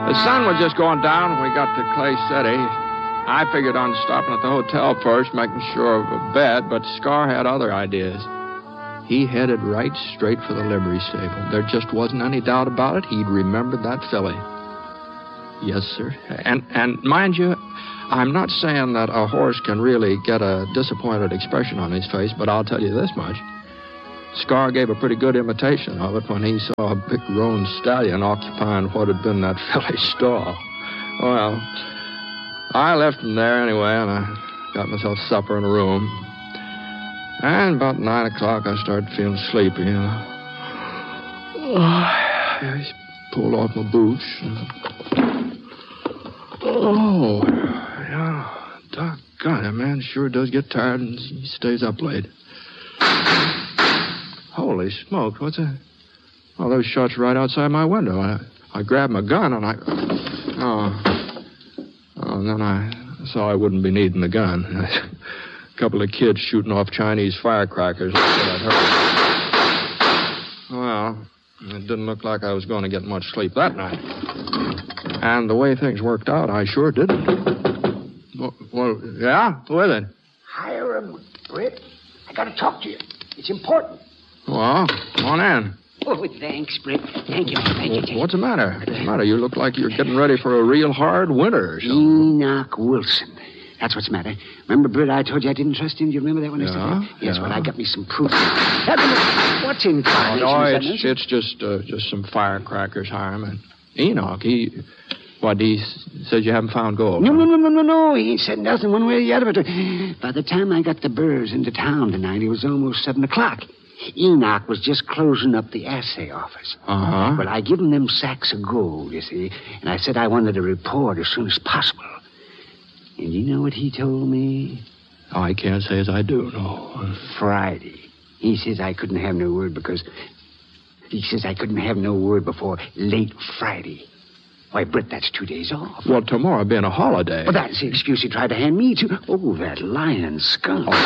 The sun was just going down when we got to Clay City. I figured on stopping at the hotel first, making sure of a bed, but Scar had other ideas. He headed right straight for the livery stable. There just wasn't any doubt about it. He'd remembered that filly. Yes, sir. And mind you, I'm not saying that a horse can really get a disappointed expression on his face, but I'll tell you this much. Scar gave a pretty good imitation of it when he saw a big roan stallion occupying what had been that filly's stall. Well, I left him there anyway, and I got myself supper in a room. And about 9 o'clock, I started feeling sleepy. I pulled off my boots. Oh, yeah. Doggone it, man sure does get tired and he stays up late. Holy smokes, what's that? Oh, those shots right outside my window. I grabbed my gun and and then I saw I wouldn't be needing the gun. A couple of kids shooting off Chinese firecrackers. That's what I heard. Well, it didn't look like I was going to get much sleep that night. And the way things worked out, I sure didn't. Well, yeah? Who is it? Hiram, Britt. I got to talk to you. It's important. Well, come on in. Oh, thanks, Britt. Thank you. What's the matter? What's the matter? You look like you're getting ready for a real hard winter or something. Enoch Wilson. That's what's the matter. Remember, Britt, I told you I didn't trust him? Do you remember that when I said that? Yes, well, I got me some proof. What's in combination? Oh, no, it's just some firecrackers, Hiram. And Enoch, he says you haven't found gold. No. He ain't said nothing one way or the other. But by the time I got the Burrs into town tonight, it was almost 7 o'clock. Enoch was just closing up the assay office. Uh-huh. Well, I give him them sacks of gold, you see, and I said I wanted a report as soon as possible. And you know what he told me? Oh, I can't say as I do, no. Friday. He says I couldn't have no word before late Friday. Why, Britt, that's 2 days off. Well, tomorrow being a holiday. Well, that's the excuse he tried to hand me, too. Oh, that lying skunk. Oh,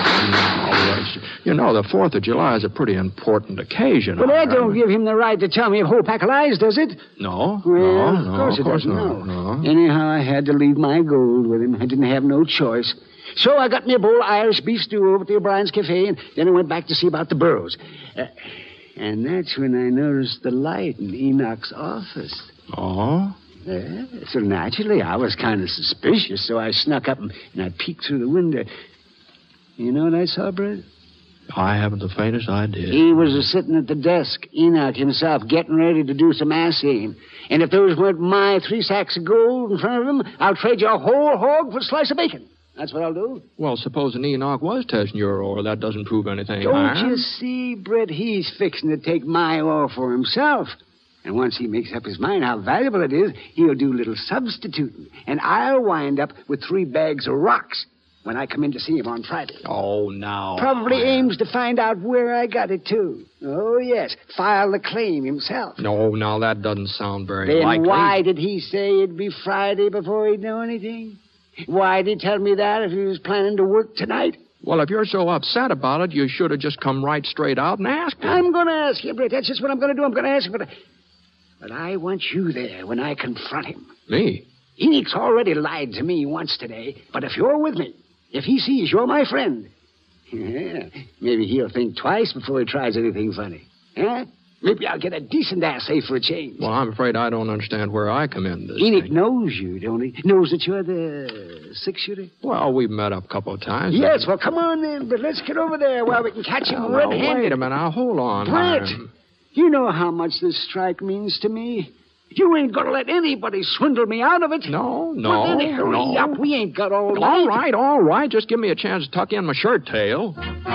no. You know, the 4th of July is a pretty important occasion. Well, that don't give him the right to tell me a whole pack of lies, does it? No. Well, no, of course it doesn't. No. Anyhow, I had to leave my gold with him. I didn't have no choice. So I got me a bowl of Irish beef stew over at the O'Brien's Cafe, and then I went back to see about the Burros. And that's when I noticed the light in Enoch's office. Oh? Yeah, so naturally, I was kind of suspicious, so I snuck up and I peeked through the window. You know what I saw, Brett? I haven't the faintest idea. He was sitting at the desk, Enoch himself, getting ready to do some assaying. And if those weren't my 3 sacks of gold in front of him, I'll trade you a whole hog for a slice of bacon. That's what I'll do. Well, supposing Enoch was testing your ore, that doesn't prove anything. Don't you see, Brett? He's fixing to take my ore for himself. And once he makes up his mind how valuable it is, he'll do a little substituting. And I'll wind up with 3 bags of rocks when I come in to see him on Friday. Oh, now. Probably aims to find out where I got it, too. Oh, yes. File the claim himself. No, now that doesn't sound very then likely. Then why did he say it'd be Friday before he'd know anything? Why'd he tell me that if he was planning to work tonight? Well, if you're so upset about it, you should have just come right straight out and asked him. I'm going to ask you, Brett. That's just what I'm going to do. I'm going to ask him. But I want you there when I confront him. Me? Enoch's already lied to me once today. But if you're with me, if he sees you're my friend, maybe he'll think twice before he tries anything funny. Huh? Maybe I'll get a decent assay for a change. Well, I'm afraid I don't understand where I come in this Enoch thing. knows you, don't he? Knows that you're the 6-shooter? Well, we've met up a couple of times. Yes, well, come on then. But let's get over there while we can catch him red-handed. Wait a minute. Now, hold on. Brett, you know how much this strike means to me. You ain't going to let anybody swindle me out of it. No. Well, then hurry up. We ain't got all night. All right. Just give me a chance to tuck in my shirt tail.